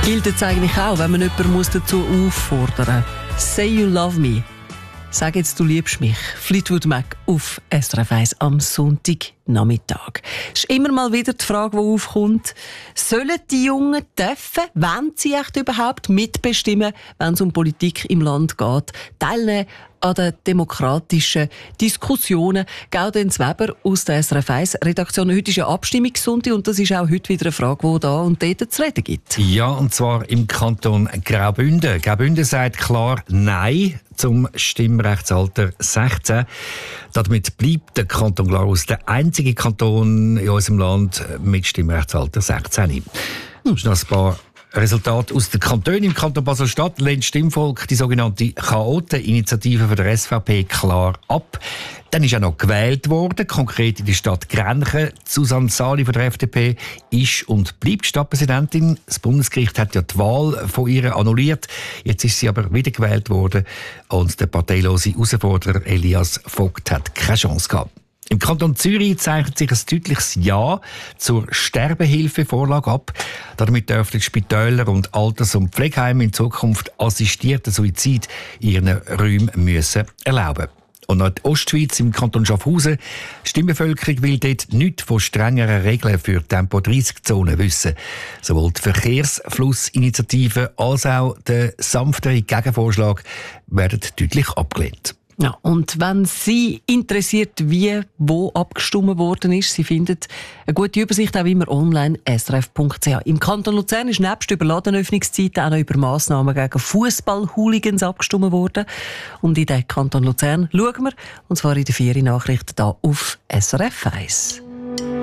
Gilt es eigentlich auch, wenn man jemanden dazu auffordern muss? Say you love me. Sag jetzt, du liebst mich. Fleetwood Mac auf SRF 1 am Sonntagnachmittag. Es ist immer mal wieder die Frage, die aufkommt, sollen die Jungen dürfen, wollen sie echt überhaupt mitbestimmen, wenn es um Politik im Land geht, teilnehmen an den demokratischen Diskussionen? Gaudenz Weber aus der SRF 1 Redaktion. Heute ist ja Abstimmungssonntag und das ist auch heute wieder eine Frage, die da und dort zu reden gibt. Ja, und zwar im Kanton Graubünden. Graubünden sagt klar Nein zum Stimmrechtsalter 16. Damit bleibt der Kanton Glarus der einzige Kanton in unserem Land mit Stimmrechtsalter 16. Noch ein paar Resultate aus den Kantonen. Im Kanton Basel-Stadt lehnt das Stimmvolk die sogenannte Chaoten-Initiative von der SVP klar ab. Dann ist auch noch gewählt worden, konkret in der Stadt Grenchen. Susanne Sali von der FDP ist und bleibt Stadtpräsidentin. Das Bundesgericht hat ja die Wahl von ihr annulliert. Jetzt ist sie aber wieder gewählt worden und der parteilose Herausforderer Elias Vogt hat keine Chance gehabt. Im Kanton Zürich zeichnet sich ein deutliches Ja zur Sterbehilfevorlage ab. Damit dürften Spitäler und Alters- und Pflegeheime in Zukunft assistierten Suizid in ihren Räumen müssen erlauben. Und noch die Ostschweiz im Kanton Schaffhausen. Die Stimmbevölkerung will dort nichts von strengeren Regeln für Tempo-30-Zonen wissen. Sowohl die Verkehrsflussinitiative als auch der sanftere Gegenvorschlag werden deutlich abgelehnt. Ja, und wenn Sie interessiert, wie, wo abgestimmt worden ist, Sie finden eine gute Übersicht auch immer online srf.ch. Im Kanton Luzern ist nebst überladenen Öffnungszeiten auch noch über Massnahmen gegen Fußball-Hooligans abgestimmt worden. Und in den Kanton Luzern schauen wir, und zwar in den 4 Nachrichten hier auf SRF 1.